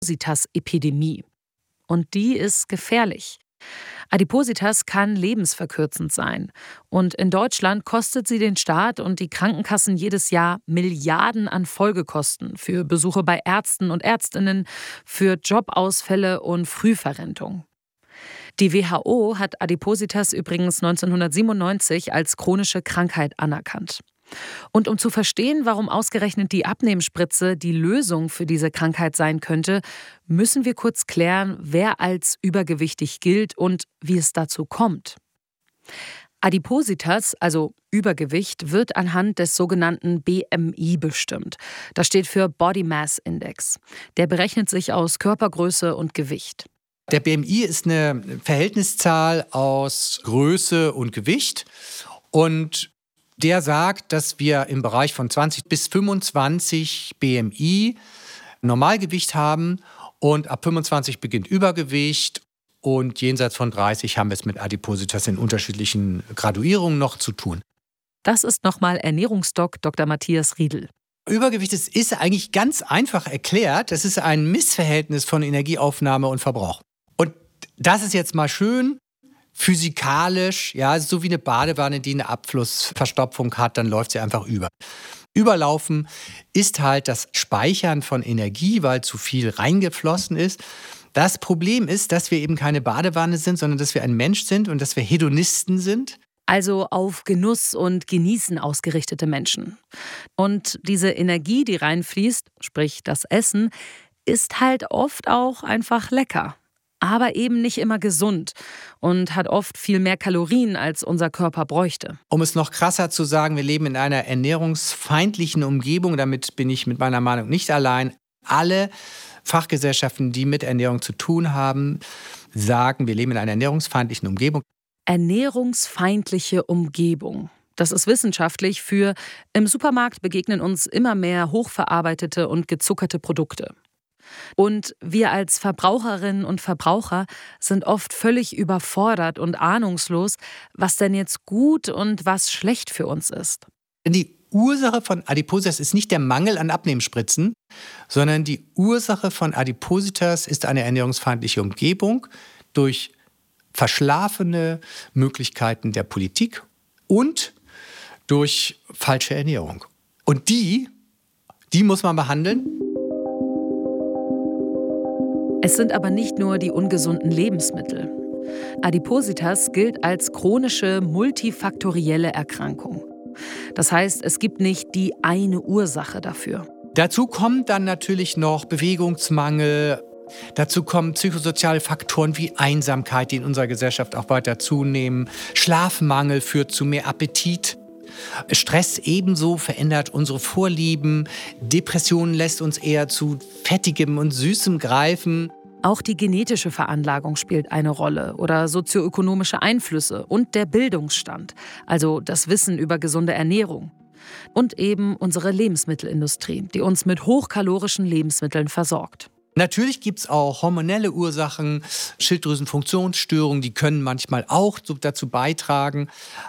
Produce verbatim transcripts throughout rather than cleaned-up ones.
Adipositas-Epidemie. Und die ist gefährlich. Adipositas kann lebensverkürzend sein. Und in Deutschland kostet sie den Staat und die Krankenkassen jedes Jahr Milliarden an Folgekosten für Besuche bei Ärzten und Ärztinnen, für Jobausfälle und Frühverrentung. Die W H O hat Adipositas übrigens neunzehnhundertsiebenundneunzig als chronische Krankheit anerkannt. Und um zu verstehen, warum ausgerechnet die Abnehmspritze die Lösung für diese Krankheit sein könnte, müssen wir kurz klären, wer als übergewichtig gilt und wie es dazu kommt. Adipositas, also Übergewicht, wird anhand des sogenannten B M I bestimmt. Das steht für Body Mass Index. Der berechnet sich aus Körpergröße und Gewicht. Der B M I ist eine Verhältniszahl aus Größe und Gewicht und der sagt, dass wir im Bereich von zwanzig bis fünfundzwanzig B M I Normalgewicht haben und ab fünfundzwanzig beginnt Übergewicht und jenseits von dreißig haben wir es mit Adipositas in unterschiedlichen Graduierungen noch zu tun. Das ist nochmal Ernährungsdoc Doktor Matthias Riedl. Übergewicht ist, ist eigentlich ganz einfach erklärt. Das ist ein Missverhältnis von Energieaufnahme und Verbrauch. Und das ist jetzt mal schön physikalisch, ja, so wie eine Badewanne, die eine Abflussverstopfung hat, dann läuft sie einfach über. Überlaufen ist halt das Speichern von Energie, weil zu viel reingeflossen ist. Das Problem ist, dass wir eben keine Badewanne sind, sondern dass wir ein Mensch sind und dass wir Hedonisten sind. Also auf Genuss und Genießen ausgerichtete Menschen. Und diese Energie, die reinfließt, sprich das Essen, ist halt oft auch einfach lecker. Aber eben nicht immer gesund und hat oft viel mehr Kalorien, als unser Körper bräuchte. Um es noch krasser zu sagen, wir leben in einer ernährungsfeindlichen Umgebung. Damit bin ich mit meiner Meinung nicht allein. Alle Fachgesellschaften, die mit Ernährung zu tun haben, sagen, wir leben in einer ernährungsfeindlichen Umgebung. Ernährungsfeindliche Umgebung. Das ist wissenschaftlich für, im Supermarkt begegnen uns immer mehr hochverarbeitete und gezuckerte Produkte. Und wir als Verbraucherinnen und Verbraucher sind oft völlig überfordert und ahnungslos, was denn jetzt gut und was schlecht für uns ist. Die Ursache von Adipositas ist nicht der Mangel an Abnehmspritzen, sondern die Ursache von Adipositas ist eine ernährungsfeindliche Umgebung durch verschlafene Möglichkeiten der Politik und durch falsche Ernährung. Und die, die muss man behandeln. Es sind aber nicht nur die ungesunden Lebensmittel. Adipositas gilt als chronische multifaktorielle Erkrankung. Das heißt, es gibt nicht die eine Ursache dafür. Dazu kommt dann natürlich noch Bewegungsmangel. Dazu kommen psychosoziale Faktoren wie Einsamkeit, die in unserer Gesellschaft auch weiter zunehmen. Schlafmangel führt zu mehr Appetit. Stress ebenso verändert unsere Vorlieben. Depression lässt uns eher zu Fettigem und Süßem greifen. Auch die genetische Veranlagung spielt eine Rolle oder sozioökonomische Einflüsse und der Bildungsstand, also das Wissen über gesunde Ernährung. Und eben unsere Lebensmittelindustrie, die uns mit hochkalorischen Lebensmitteln versorgt. Natürlich gibt es auch hormonelle Ursachen, Schilddrüsenfunktionsstörungen, die können manchmal auch dazu beitragen.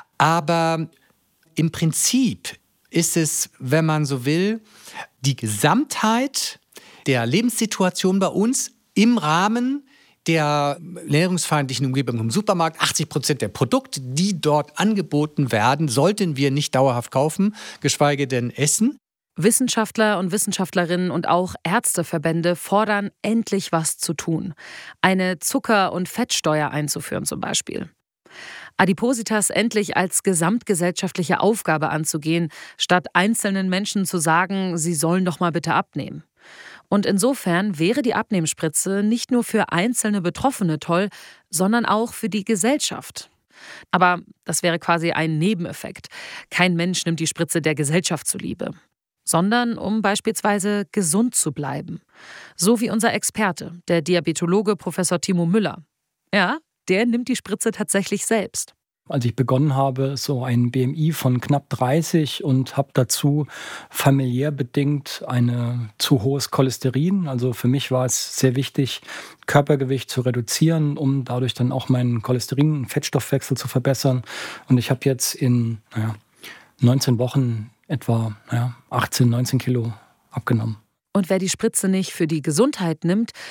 Aber im Prinzip ist es, wenn man so will, die Gesamtheit der Lebenssituation bei uns im Rahmen der ernährungsfeindlichen Umgebung im Supermarkt. achtzig Prozent der Produkte, die dort angeboten werden, sollten wir nicht dauerhaft kaufen, geschweige denn essen. Wissenschaftler und Wissenschaftlerinnen und auch Ärzteverbände fordern, endlich was zu tun. Eine Zucker- und Fettsteuer einzuführen zum Beispiel. Adipositas endlich als gesamtgesellschaftliche Aufgabe anzugehen, statt einzelnen Menschen zu sagen, sie sollen doch mal bitte abnehmen. Und insofern wäre die Abnehmspritze nicht nur für einzelne Betroffene toll, sondern auch für die Gesellschaft. Aber das wäre quasi ein Nebeneffekt. Kein Mensch nimmt die Spritze der Gesellschaft zuliebe, sondern um beispielsweise gesund zu bleiben. So wie unser Experte, der Diabetologe Professor Timo Müller. Ja, der nimmt die Spritze tatsächlich selbst. Als ich begonnen habe, so ein B M I von knapp dreißig und habe dazu familiär bedingt ein zu hohes Cholesterin. Also für mich war es sehr wichtig, Körpergewicht zu reduzieren, um dadurch dann auch meinen Cholesterin- und Fettstoffwechsel zu verbessern. Und ich habe jetzt in naja, neunzehn Wochen etwa naja, achtzehn, neunzehn Kilo abgenommen. Und wer die Spritze nicht für die Gesundheit nimmt,